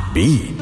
beat.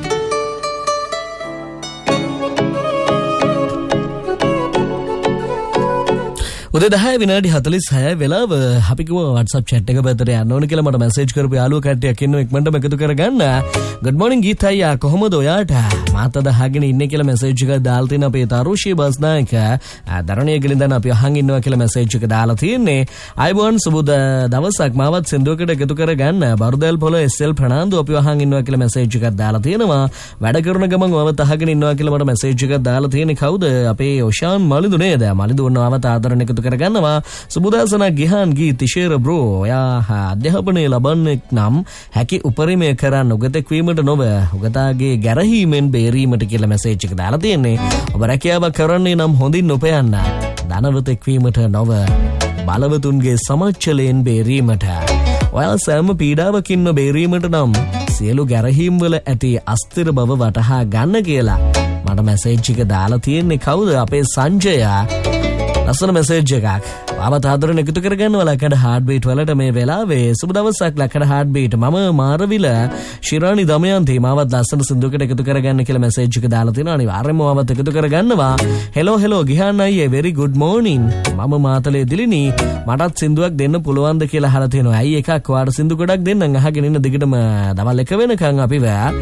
උදේ 10 විනාඩි 46 වෙලාව අපි කිව්වා WhatsApp chat එක පැත්තට යන්න ඕන කියලා මට මැසේජ් කරපු යාළුවෝ කට්ටියක් ඉන්නවා ඉක්මනටම එකතු කරගන්න. good morning ගීත අයියා කොහොමද ඔයාට? මාතද අහගෙන ඉන්නේ කියලා මැසේජ් එකක් දාලා තියෙන අපේ තරුෂී බස්නායක දරණිය ගලින්දන අපි අහන් ඉන්නවා කියලා මැසේජ් එක දාලා තියෙන්නේ. අයබෝන් සුබ දවසක් මාවත් සින්දුවකට එකතු කරගන්න. බරුදල් පොළ SL ප්‍රනාන්දු අපි අහන් ඉන්නවා කියලා මැසේජ් එකක් දාලා තියෙනවා. වැඩ කරන ගමන් මමත් අහගෙන ඉන්නවා කියලා මට මැසේජ් එකක් දාලා තියෙන්නේ කවුද? අපේ ඔෂාන් මලිදු නේද? මලිදු වන්නවවත් ආදරණ එකතු කරගන්නවා. සුබදාසන ගිහාන් ගී තිෂේර බ්‍රෝ ඔයා අධ්‍යාපනය ලබන්නේ නම් හැකි උපරිමය කරන්න උගතෙක් වීමට නොව උගතාගේ ගැරහීමෙන් බේරීමට කියලා මැසේජ් එක දාලා තියෙන්නේ. ඔබ රැකියාවක් කරන්නේ නම් හොඳින් උපයන්න. ධනවතෙක් වීමට නොව බලවතුන්ගේ සමච්චලයෙන් බේරීමට. ඔයා සෑම පීඩාවකින්ම බේරීමට නම් සියලු ගැරහීම් වල ඇති අස්තිර බව වටහා ගන්න කියලා මට මැසේජ් එක දාලා තියෙන්නේ කවුද? අපේ සංජයා. ලස්සන මැසේජ් එකක්. ආවත් ආදරණ එකතු කරගන්නවා ලකඩ හાર્ට් බීට් වලට මේ වෙලාවේ. සුබ දවසක් ලකඩ හાર્ට් බීට්. මම මාරවිල ශිරානි දමයන්ති මාවත් ලස්සන සින්දුවකට එකතු කරගන්න කියලා මැසේජ් එක දාලා තිනවා. අනිවාර්යයෙන්ම මාවත් එකතු කරගන්නවා. හෙලෝ ගිහාන් අයියේ very good morning. මම මාතලේ දිලිනි. මටත් සින්දුවක් දෙන්න පුළුවන්ද කියලා අහලා තිනවා. ඇයි එකක් ඔයාට සින්දු ගොඩක් දෙන්නම් අහගෙන ඉන්න දිගටම දවල් 1 වෙනකන් අපි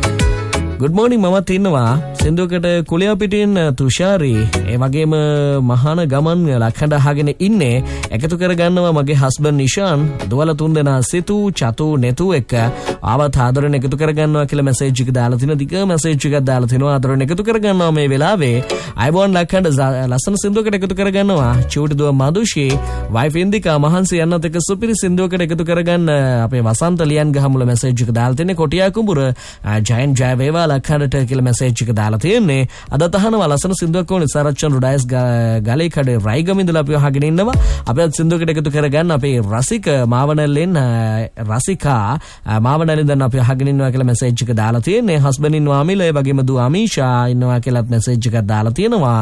good morning මමත් ඉන්නවා. සින්දුවකට කුලියා පිටින් තුෂාරි ඒ වගේම මහාන ගමන් ලක්ෂණ අහගෙන ඉන්නේ. එකතු කරගන්නවා මගේ හස්බන්ඩ් නිෂාන් දුවල 3 දෙනා සිතු චතු නෙතු එක ආවත් ආදරණ එකතු කරගන්නවා කියලා මැසේජ් එක දාලා තිනවා. දිග මැසේජ් එකක් දාලා තිනවා. ආදරණ එකතු කරගන්නවා මේ වෙලාවේ. අයබෝන් ලක්ෂණ ලස්සන සින්දුවකට එකතු කරගන්නවා. චූටි දුව මදුෂී වයිෆ් ඉන්දිකා මහන්සි යන්නත් එක සුපිරි සින්දුවකට එකතු කරගන්න අපේ වසන්ත ලියන් ගහමුල මැසේජ් එක දාලා තින්නේ. කොටියා කුඹුර ජයන් ජය වේවා ලක්ෂණට කියලා මැසේජ් එක දාලා තියෙන්නේ. අද තහනවා ලස්සන සින්දුවක් ඕනේ සරච්චන් රුඩයිස් ගලේ කඩේ රයිගම ඉඳලා අපි අහගෙන ඉන්නවා. අපිත් සින්දුවකට එකතු කරගන්න අපේ රසික මාවනල්ලෙන් රසිකා මාවනල්ලෙන් දැන් අපි අහගෙන ඉන්නවා කියලා මැසේජ් එක දාලා තියෙන්නේ. හස්බන්ඩ් ඉන්නවා අමිල ඒ වගේම දු අමීෂා ඉන්නවා කියලාත් මැසේජ් එකක් දාලා තියෙනවා.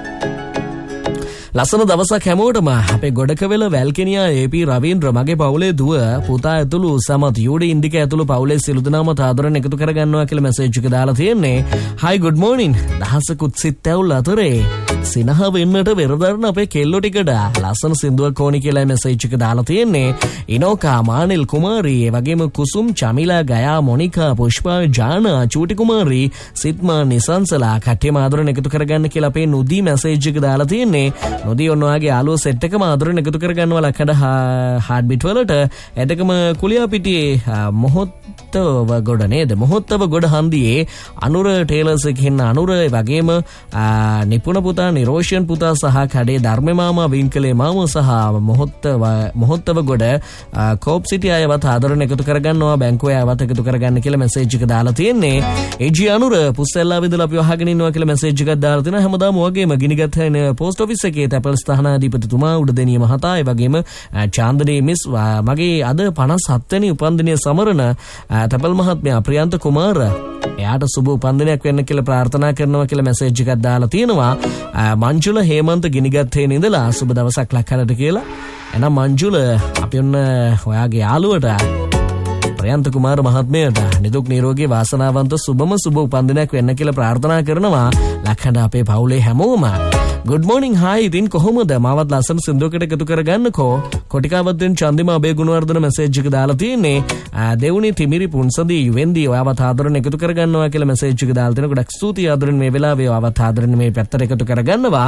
ලස්සන දවසක් හැමෝටම. අපේ ගොඩකවෙල වැල්කෙනියා AP රවීන්ද්‍ර මගේ පවුලේ දුව පුතා ඇතුළු සමත් යූඩි ඉන්දික ඇතුළු පවුලේ සියලු දෙනාම ආදරණ එකතු කරගන්නවා කියලා මැසේජ් එක දාලා තියෙන්නේ. hi good morning. දහසකුත් සිත් ඇවුල් අතරේ සිනහ වෙන්නට වෙරදරන අපේ කෙල්ලෝ ටිකට ලස්සන සින්දුවක් ඕනි කියලා මැසේජ් එක දාලා තියෙන්නේ. ඉනෝකා මානිල් කුමාරී ඒ වගේම කුසුම් චමිලා ගයා මොනිකා පුෂ්පා ජානා චූටි කුමාරී සිත්මා නිසංසලා කට්ටියම ආදරණ එකතු කරගන්න කියලා අපේ නුදී මැසේජ් එක දාලා තියෙන්නේ. නොදී ඔන්නවාගේ යාළුවෝ සෙට් එකම ආදරණ එකතු කරගන්නවා ලකඩ හાર્ට් බීට් වලට. එතකම කුලියා පිටියේ මොහොත්තව ගොඩ නේද? මොහොත්තව ගොඩ හන්දියේ අනුර ටේලර්ස් එකකින් අනුර වගේම නිපුණ පුතා නිරෝෂන් පුතා සහ කඩේ ධර්ම මාමා වින්කලේ මාමා සහ මොහොත්තව ගොඩ කෝප් සිටි අයවත් ආදරණ එකතු කරගන්නවා. බැංකුවේ අයවත් එකතු කරගන්න කියලා මැසේජ් එක දාලා තියෙන්නේ. ඒජි අනුර පුස්සෙල්ලා විදලා අපි අහගෙන ඉන්නවා කියලා මැසේජ් එකක් දාලා තියෙනවා. හැමදාම වගේම ගිනිගත් හැන පෝස්ට් ඔෆිස් එකේ තැපල් ස්ථානාධිපතිතුමා උඩදෙනිය මහතා ඒ වගේම චාන්දනී මිස් මගේ අද 57 වෙනි උපන්දිනය සමරන තැපල් මහත්මයා ප්‍රියන්ත කුමාර එයාට සුබ උපන්දිනයක් වෙන්න කියලා ප්‍රාර්ථනා කරනවා කියලා මැසේජ් එකක් දාලා තියෙනවා. මංජුල හේමන්ත ගිනිගත්තේන ඉඳලා සුබ දවසක් ලක්කරට කියලා. එහෙනම් මංජුල අපි ඔන්න ඔයාගේ යාළුවට ප්‍රියන්ත කුමාර මහත්මයාට නිදුක් නිරෝගී වාසනාවන්ත සුබම සුබ උපන්දිනයක් වෙන්න කියලා ප්‍රාර්ථනා කරනවා. ලක්කඩ අපේ පවුලේ හැමෝම good morning hi ඉතින් කොහොමද? මාවත් ලස්සන සින්දුවකට එකතු කරගන්නකෝ. කොටිකාවත්ෙන් චන්දිමා අබේ ගුණවර්ධන මැසේජ් එක දාලා තියෙන්නේ. දෙවුනි තිමිරි පුන්සදී යුවෙන්දී ඔයාවත් ආදරණ එකතු කරගන්නවා කියලා මැසේජ් එක දාලා තිනවා. ගොඩක් ස්තුතියි ආදරණ මේ වෙලාවේ ඔයාවත් ආදරණ මේ පැත්තට එකතු කරගන්නවා.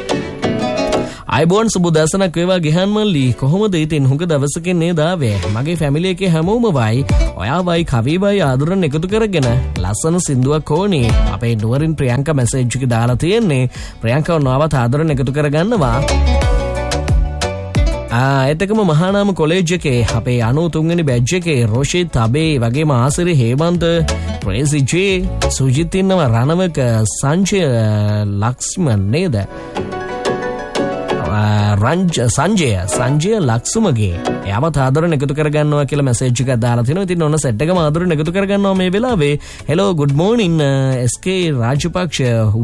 අයබෝන් සුබ දවසක් වේවා ගිහන් මල්ලි කොහොමද ඉතින්? හුඟ දවසකින් නේද ආවේ. මගේ ෆැමිලි එකේ හැමෝම වයි ඔයා වයි කවි වයි ආදරණ එකතු කරගෙන ලස්සන සින්දුවක් ඕනේ. අපේ නුවරින් ප්‍රියංකා මැසේජ් එක දාලා තියෙන්නේ. ප්‍රියංකා ඔන්නවත් ආදරණ එකතු කරගන්නවා. එතකම මහානාම කොලේජ් එකේ අපේ 93 වෙනි බැච් එකේ රොෂිත් අබේ වගේම ආසිරි හේමන්ත ප්‍රේසි ජේ සුජිත් ඉන්නවා රණවක සංජය ලක්ෂ්මන් නේද? සංජය ලක්ෂුමගේ එයාවත් ආදරණ එකතු කරගන්නවා කියලා මැසේජ් එකක් දාලා තිනවා. ඉතින් ඔන්න සෙට් එකම ආදරණ එකතු කරගන්නවා මේ වෙලාවේ. Hello good morning SK Rajapaksa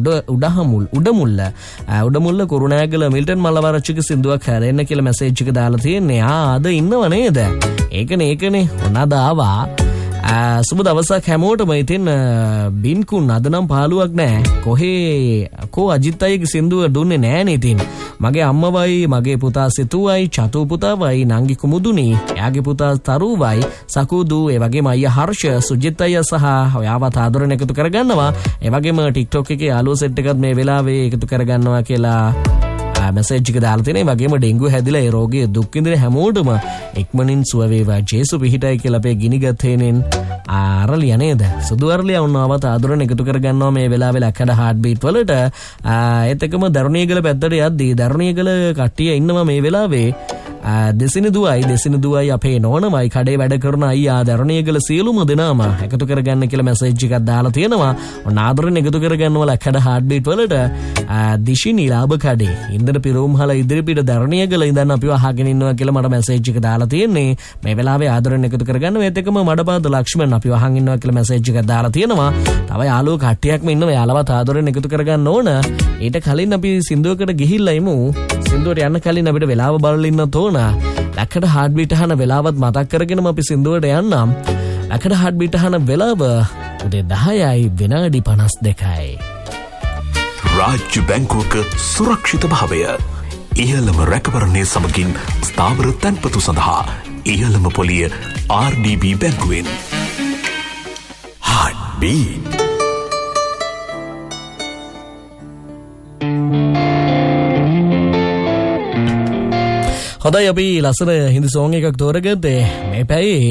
උඩමුල්ල Kurunegala Milton මල්ලවරච්චිගේ සින්දුවක් හැරෙන්න කියලා මැසේජ් එක දාලා තියෙන්නේ. අද ඉන්නව නේද? ඒකනේ ඔන්න අද ආවා. සුබ දවසක් හැමෝටම. ඉතින් බින්කුන් අද නම් පාළුවක් නෑ. කෝ අජිත් අයිගේ සින්දුව දුන්නේ නෑනේ. ඉතින් මගේ අම්මවයි මගේ පුතා සිතුවයි චතු පුතාවයි නංගි කුමුදුනි එයාගේ පුතා තරුවයි සකුදු ඒ වගේම අයියා හර්ෂ සුජිත් අයියා සහ ඔයාවත් ආදරණ එකතු කරගන්නවා. ඒ වගේම TikTok එකේ යාළුවෝ සෙට් එකත් මේ වෙලාවේ එකතු කරගන්නවා කියලා මැසේජ් එක දාලා තියෙනවා. ඒ වගේම ඩෙන්ගු හැදිලා ඒ රෝගයේ දුක් විඳින හැමෝටම ඉක්මනින් සුව වේවා ජේසු පිහිටයි කියලා අපේ ගිනිගත් හේනෙන් ආරලියා නේද? සුදු අරලියා වුණාවත් ආදරණ එකතු කරගන්නවා මේ වෙලාවේ ලක්කඩ හાર્ට් බීට් වලට. ඒත් එකම දරුණියගල පැත්තට යද්දී දරුණියගල කට්ටිය ඉන්නවා මේ වෙලාවේ. දෙසිනි දුවයි අපේ නෝනමයි කඩේ වැඩ කරන අයියා දරුණියගල සියලුම දෙනාම එකතු කරගන්න කියලා මැසේජ් එකක් දාලා තියෙනවා. ඔන්න ආදරණ එකතු කරගන්නවා ලක්කඩ හાર્ට් බීට් වලට. දිශිනි ලාභ කඩේ ඉන්දර පිරුම්හල ඉදිරිපිට දරුණියගල ඉඳන් අපිව අහගෙන ඉන්නවා කියලා මට මැසේජ් එක දාලා තියෙන්නේ. මේ වෙලාවේ ආදරණ එකතු කරගන්න මේත් එකම මඩපාද ලක්ෂ්මන් අපිව අහන් ඉන්නවා කියලා මැසේජ් එකක් දාලා තියෙනවා. තව යාළුවෝ කට්ටියක්ම ඉන්නවා. යාළුවත් ආදරණ එකතු කරගන්න ඕන. ඊට කලින් අපි සින්දුවකට ගිහිල්ලා ඉමු. සින්දුවට යන්න කලින් අපිට වෙලාව බලලා ඉන්නත් ඕන. ලක්කඩ හાર્ට් බීට් අහන වෙලාවත් මතක් කරගෙනම අපි සින්දුවට යන්නම්. ලක්කඩ හાર્ට් බීට් අහන වෙලාව උදේ 10යි විනාඩි 52යි. රාජ්‍ය බැංකුවක සුරක්ෂිත භාවය ඉහළම රැකවරණය සමගින් ස්ථාවර තැන්පතු සඳහා ඉහළම පොලිය RDB බැංකුවෙන්. Heart beat. හොඳයි අපි ලස්සන හින්දි සෝං එකක් තෝරගත්තේ මේ පැයේ.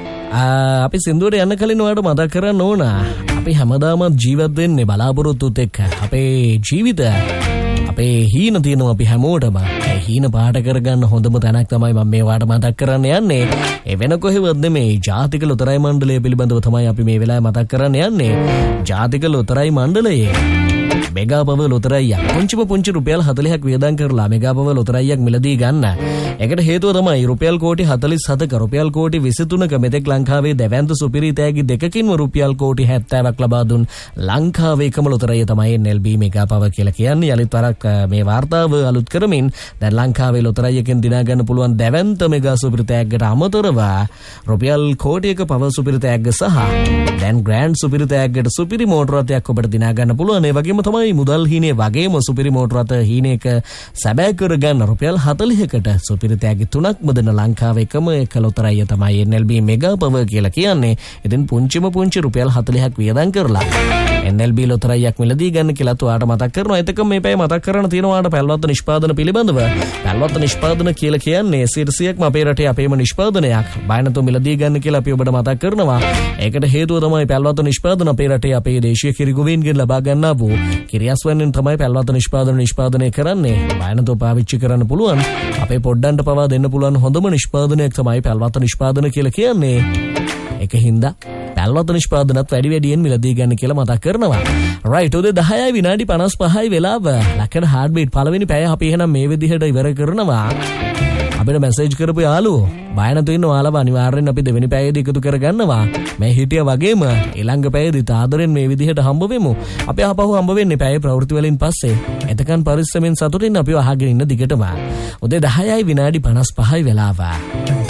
අපි සින්දුවට යන්න කලින් ඔයාලට මතක් කරන්න ඕන අපි හැමදාම ජීවත් වෙන්නේ බලාපොරොත්තුත් එක්ක. අපේ ජීවිත අපේ හීන තියෙනවා අපි හැමෝටම. ඒ හීන පාට කරගන්න හොඳම තැනක් තමයි මම මේ වාට මතක් කරන්න යන්නේ. ඒ වෙන කොහෙවත් නෙමෙයි ජාතික ලොතරැයි මණ්ඩලය පිළිබඳව තමයි අපි මේ වෙලාවේ මතක් කරන්න යන්නේ. ජාතික ලොතරැයි මණ්ඩලයේ මෙගා පව ලොතරැයියක් පුංචි රුපියල් 40ක් වියදම් කරලා මෙගා පව ලොතරැයියක් මිලදී ගන්න. ඒකට හේතුව තමයි රුපියල් කෝටි 47ක රුපියල් කෝටි 23ක මෙතෙක් ලංකාවේ දැවැන්ත සුපිරි තෑගි දෙකකින්ම රුපියල් කෝටි 70ක් ලබා දුන් ලංකාවේ එකම ලොතරැයිය තමයි NLB මෙගා පව කියලා කියන්නේ. යලිත් වරක් මේ වාර්තාව අලුත් කරමින් දැන් ලංකාවේ ලොතරැයියකින් දිනා ගන්න පුළුවන් දැවැන්ත මෙගා සුපිරි තෑග්ගට අමතරව රුපියල් කෝටියක පව සුපිරි තෑග්ග සහ දැන් ග්‍රෑන්ඩ් සුපිරි තෑග්ගට සුපිරි මෝටර රථයක් ඔබට දිනා ගන්න පුළුවන්. ඒ වගේම තමයි මුදල් හීනේ වගේම සුපිරි මෝටර රථ හීනයක සැබෑ කරගන්න රුපියල් 40කට සුපිරි තෑගි 3ක්ම දෙන ලංකාවේ එකම එක ලොතරැයිය තමයි NLB මෙගා පව කියලා කියන්නේ. ඉතින් පුංචි රුපියල් 40ක් වියදම් කරලා NLB ලොතරැයියක් මිලදී ගන්න කියලා ඔයාලට මතක් කරනවා. එතකම මේ පැය මතක් කරන්න තියෙනවා ඔයාලට පැල්වත්ත නිෂ්පාදන පිළිබඳව. පැල්වත්ත නිෂ්පාදන කියලා කියන්නේ 100%ක්ම අපේ රටේ අපේම නිෂ්පාදනයක්. බය නැතුව මිලදී ගන්න කියලා අපි ඔබට මතක් කරනවා. ඒකට හේතුව තමයි පැල්වත්ත නිෂ්පාදන අපේ රටේ අපේ දේශීය කිරිගොවීන්ගෙන් ලබා ගන්නා වූ කිරියස්වන්ෙන් තමයි පැල්වත්ත නිෂ්පාදනය කරන්නේ. බය නැතුව පාවිච්චි කරන්න පුළුවන්. අපේ පොඩ්ඩන්ට පවා දෙන්න පුළුවන් හොඳම නිෂ්පාදනයක් තමයි පැල්වත්ත නිෂ්පාදන කියලා කියන්නේ. ඒක හින්දා පැල්වත්ත නිෂ්පාදනත් වැඩියෙන් මිලදී ගන්න කියලා මතක් කරනවා. රයිට් උදේ 10යි විනාඩි 55යි වෙලාව. ලක්කඩ හાર્ට් බීට් පළවෙනි පැය අපි එහෙනම් මේ විදිහට ඉවර කරනවා. අපිට මැසේජ් කරපු යාළුවෝ බය නැතුව ඉන්න ඔයාලව අනිවාර්යෙන් අපි දෙවෙනි පැයේදී එකතු කරගන්නවා. මේ හිටියා වගේම ඊළඟ පැයේදී ආදරෙන් මේ විදිහට හම්බ වෙමු. අපි ආපහු හම්බ වෙන්නේ පැයේ ප්‍රවෘත්ති වලින් පස්සේ. එතකන් පරිස්සමෙන් සතුටින් අපිව අහගෙන ඉන්න දිගටම. උදේ 10යි විනාඩි 55යි වෙලාව.